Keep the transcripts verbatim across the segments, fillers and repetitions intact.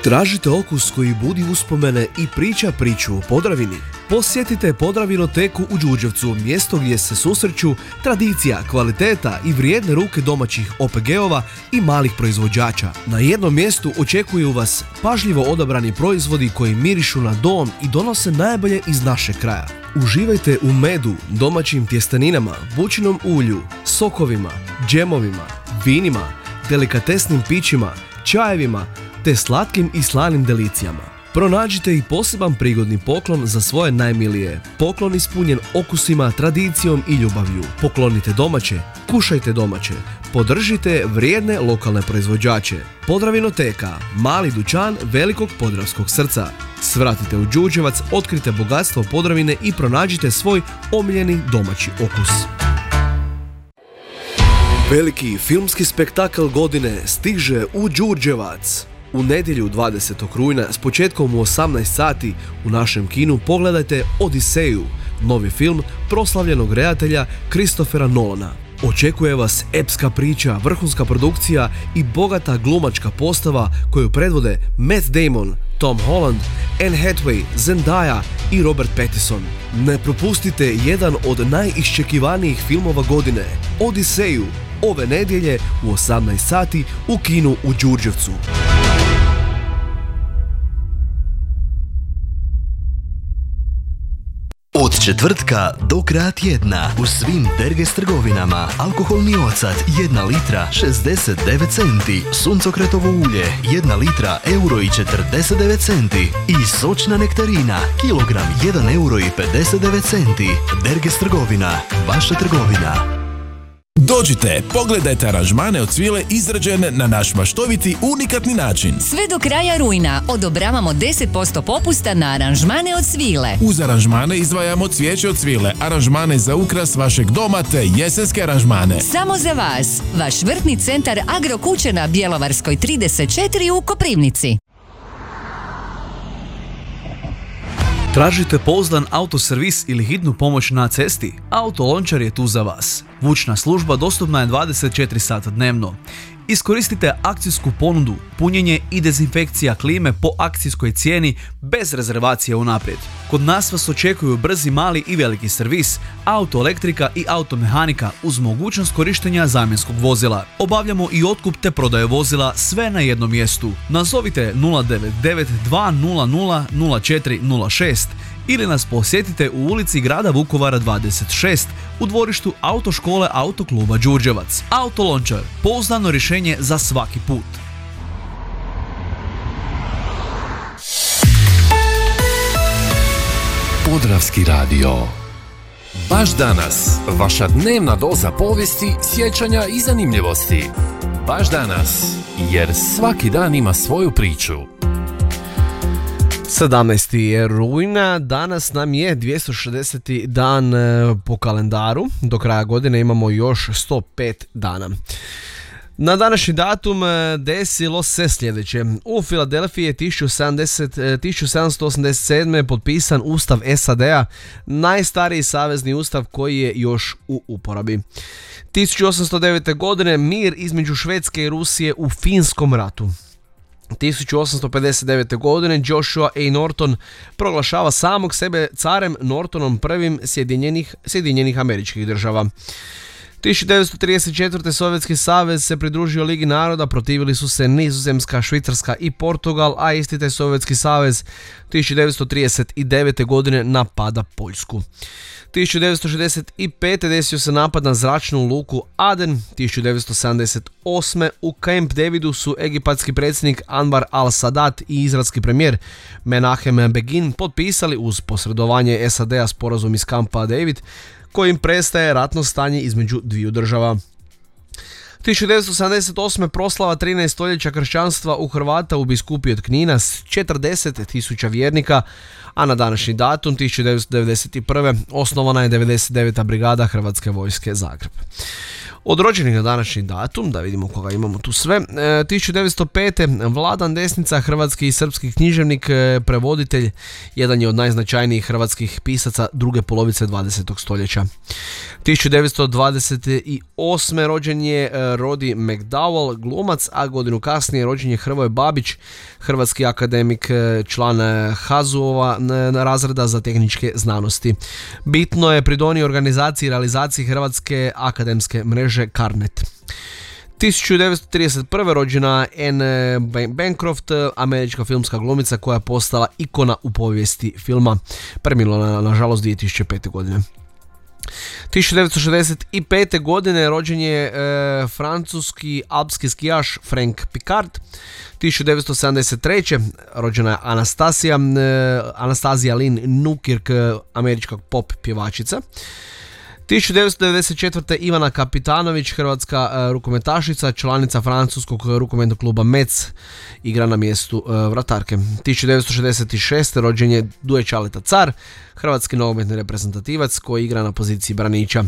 Tražite okus koji budi uspomene i priča priču o Podravini? Posjetite Podravinoteku u Đurđevcu, mjesto gdje se susreću tradicija, kvaliteta i vrijedne ruke domaćih O P G-ova i malih proizvođača. Na jednom mjestu očekuju vas pažljivo odabrani proizvodi koji mirišu na dom i donose najbolje iz našeg kraja. Uživajte u medu, domaćim tjesteninama, bućinom ulju, sokovima, džemovima, vinima, delikatesnim pićima, čajevima, te slatkim i slanim delicijama. Pronađite i poseban prigodni poklon za svoje najmilije. Poklon ispunjen okusima, tradicijom i ljubavlju. Poklonite domaće, kušajte domaće, podržite vrijedne lokalne proizvođače. Podravinoteka, mali dućan velikog podravskog srca. Svratite u Đurđevac, otkrite bogatstvo Podravine i pronađite svoj omiljeni domaći okus. Veliki filmski spektakl godine stiže u Đurđevac. U nedjelju dvadesetog rujna s početkom u osamnaest sati u našem kinu pogledajte Odiseju, novi film proslavljenog redatelja Christophera Nolana. Očekuje vas epska priča, vrhunska produkcija i bogata glumačka postava koju predvode Matt Damon, Tom Holland, Anne Hathaway, Zendaya i Robert Pattinson. Ne propustite jedan od najiščekivanijih filmova godine, Odiseju, ove nedjelje u osamnaest sati u kinu u Đurđevcu. Od četvrtka do kraja tjedna u svim Derges trgovinama alkoholni ocat jedna litra šezdeset devet centi, suncokretovo ulje jedna litra euro i četrdeset devet centi i sočna nektarina kilogram jedan euro i pedeset devet centi. Derges trgovina, vaša trgovina. Dođite, pogledajte aranžmane od svile izrađene na naš maštoviti unikatni način. Sve do kraja rujna odobravamo deset posto popusta na aranžmane od svile. Uz aranžmane izdvajamo cvijeće od svile, aranžmane za ukras vašeg doma te jesenske aranžmane. Samo za vas, vaš vrtni centar Agrokuće na Bjelovarskoj trideset četiri u Koprivnici. Tražite pouzdan autoservis ili hitnu pomoć na cesti? Autolončar je tu za vas. Vučna služba dostupna je dvadeset četiri sata dnevno. Iskoristite akcijsku ponudu, punjenje i dezinfekcija klime po akcijskoj cijeni bez rezervacije unaprijed. Kod nas vas očekuju brzi mali i veliki servis, autoelektrika i automehanika uz mogućnost korištenja zamjenskog vozila. Obavljamo i otkup te prodaje vozila sve na jednom mjestu. Nazovite nula devet devet dva nula nula nula četiri nula šest ili nas posjetite u ulici grada Vukovara dvadeset šest u dvorištu autoškole Autokluba Đurđevac. Autolončar, pouzdano rješenje za svaki put. Podravski radio. Baš danas, vaša dnevna doza povijesti, sjećanja i zanimljivosti. Baš danas, jer svaki dan ima svoju priču. sedamnaesti rujna, danas nam je dvjesto šezdeseti dan po kalendaru, do kraja godine imamo još sto pet dana. Na današnji datum desilo se sljedeće. U Filadelfiji je tisuću sedamsto osamdeset sedme potpisan Ustav S A D-a, najstariji savezni ustav koji je još u uporabi. tisuću osamsto devete. godine mir između Švedske i Rusije u Finskom ratu. tisuću osamsto pedeset devete. godine Joshua A. Norton proglašava samog sebe carem Nortonom prvim Sjedinjenih, Sjedinjenih Američkih Država. tisuću devetsto trideset četvrte. Sovjetski savez se pridružio Ligi naroda, protivili su se Nizozemska, Švicarska i Portugal, a isti taj Sovjetski savez tisuću devetsto trideset devete. godine napada Poljsku. tisuću devetsto šezdeset pete. desio se napad na zračnu luku Aden. tisuću devetsto sedamdeset osme. u Camp Davidu su egipatski predsjednik Anwar al-Sadat i izraelski premijer Menahem Begin potpisali uz posredovanje S A D-a sporazum iz Campa David kojim prestaje ratno stanje između dviju država. tisuću devetsto sedamdeset osme. proslava trinaest stoljeća kršćanstva u Hrvata u biskupiji od Knina s četrdeset tisuća vjernika, a na današnji datum tisuću devetsto devedeset prve. osnovana je devedeset deveta brigada Hrvatske vojske Zagreb. Od rođenih na današnji datum, da vidimo koga imamo tu sve, e, tisuću devetsto pete. Vladan Desnica, hrvatski i srpski književnik, e, prevoditelj, jedan je od najznačajnijih hrvatskih pisaca druge polovice dvadesetog stoljeća. tisuću devetsto dvadeset osme. rođen je e, Roddy McDowell, glumac, a godinu kasnije rođen je Hrvoje Babić, hrvatski akademik, e, član H A Z U-ova razreda za tehničke znanosti. Bitno je pridonio organizaciji i realizaciji hrvatske akademske mreže Carnet. tisuću devetsto trideset prve. rođena Anne Bancroft, američka filmska glumica koja je postala ikona u povijesti filma. Preminula na, nažalost dvije tisuće pete. godine. tisuću devetsto šezdeset pete. godine rođen je e, francuski alpski skijaš Frank Picard. tisuću devetsto sedamdeset treće. rođena je Anastasija, e, Anastazija Lynn Newkirk, američka pop pjevačica. tisuću devetsto devedeset četvrte. Ivana Kapitanović, hrvatska e, rukometašica, članica francuskog rukometnog kluba Metz, igra na mjestu e, vratarke. tisuću devetsto šezdeset šeste. rođen je Duje Čaleta Car, hrvatski nogometni reprezentativac koji igra na poziciji braniča.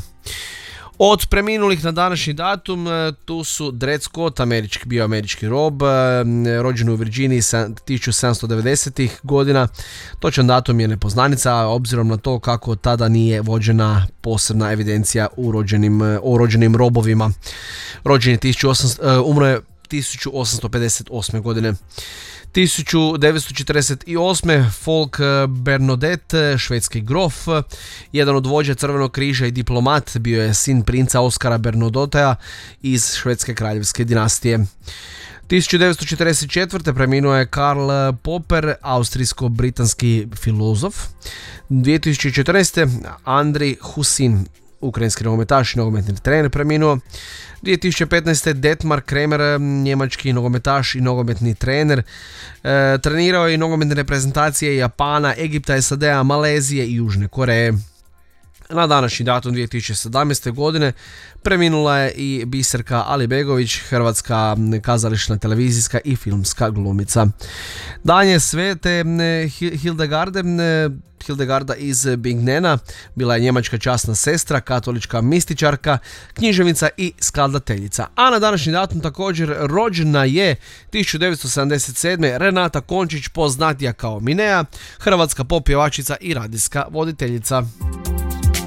Od preminulih na današnji datum tu su Dred Scott, američki, bio američki rob, rođen u Virginiji tisuću sedamsto devedesetih. godina. Točan datum je nepoznanica, obzirom na to kako tada nije vođena posebna evidencija u rođenim, o rođenim robovima. Rođen je tisuću osamsto, umro je tisuću osamsto pedeset osme. godine. tisuću devetsto četrdeset osme. Folk Bernadotte, švedski grof, jedan od vođa Crvenog križa i diplomat, bio je sin princa Oskara Bernadottea iz švedske kraljevske dinastije. tisuću devetsto četrdeset četvrte. preminuo je Karl Popper, austrijsko-britanski filozof. dvije tisuće četrnaeste. Andrij Husin, ukrajinski nogometaš i nogometni trener, preminuo. dvije tisuće petnaeste. Detmar Kremer, njemački nogometaš i nogometni trener. E, trenirao je i nogometne reprezentacije Japana, Egipta, S A D-a, Malezije i Južne Koreje. Na današnji datum dvije tisuće sedamnaeste. godine preminula je i Biserka Alibegović, hrvatska kazališna, televizijska i filmska glumica. Danje Svete Hildegarde, Hildegarda iz Bignena, bila je njemačka časna sestra, katolička mističarka, književnica i skladateljica. A na današnji datum također rođena je tisuću devetsto sedamdeset sedme. Renata Končić, poznatija kao Minea, hrvatska pop pjevačica i radijska voditeljica.